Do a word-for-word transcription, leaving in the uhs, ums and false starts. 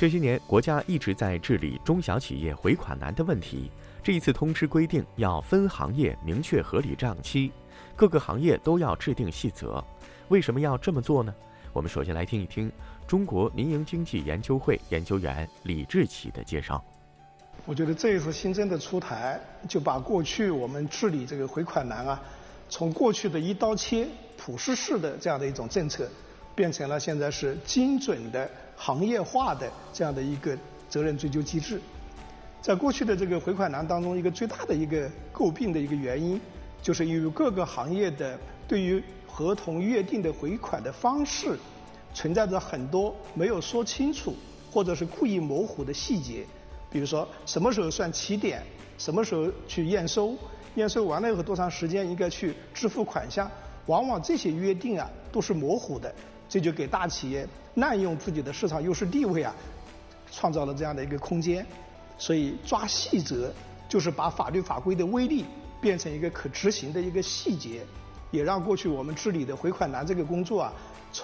这些年，国家一直在治理中小企业回款难的问题。这一次通知规定，要分行业明确合理账期，各个行业都要制定细则。为什么要这么做呢？我们首先来听一听中国民营经济研究会研究员李志奇的介绍。 我觉得这一次新政的出台，就把过去我们治理这个回款难啊，从过去的一刀切、普适式的这样的一种政策，变成了现在是精准的行业化的这样的一个责任追究机制。在过去的这个回款难当中，一个最大的一个诟病的一个原因，就是因为各个行业的对于合同约定的回款的方式，存在着很多没有说清楚或者是故意模糊的细节。比如说什么时候算起点，什么时候去验收，验收完了以后多长时间应该去支付款项，往往这些约定啊都是模糊的，这就给大企业滥用自己的市场优势地位啊，创造了这样的一个空间。所以抓细则就是把法律法规的威力变成一个可执行的一个细节，也让过去我们治理的回款难这个工作啊